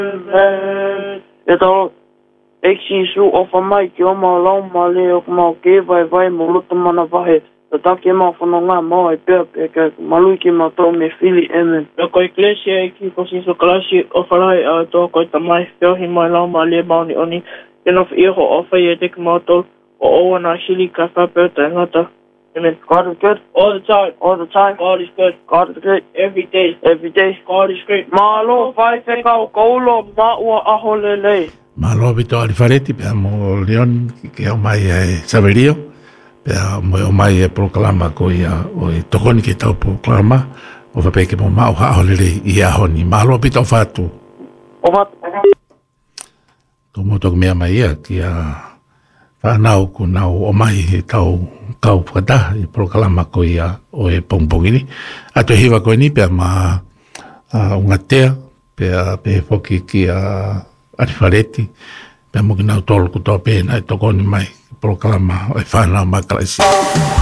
e tau eksi su o fa mai ki o ma lau ma le o ma ke vai mo luta mana vahe ta ke ma fa no nga mo e pe ke malui ki ma to me fili enen ko iglesia ki ko si so klasi o farai a to ko ta mai fio hi mai lau ma le ma oni enough iho o fa ye tek ma to o na shili ka fa pe ta ngata. Amen. God is good All the time. all the time. God is good. God is great Every day. every day. God is great. Malo vai te kau koulo maua aho lele. Malo vito alifareti pe mo leon ke o mai Saverio pe mo o mai proclama ko ia o tokoni ke tau proclama o va pe ke mo ma o ha le ia honi malo vito fatu O va to mo to me mai ia kia fa nau ku nau o mai tau pata i proclama ko ia o pongpongini a to hiva ko ni pe ma unga tea pe foki kia Arifareti, pe mo ki nau tolu ku tō pēna e tokoni mai, proclama e whanau makalasi.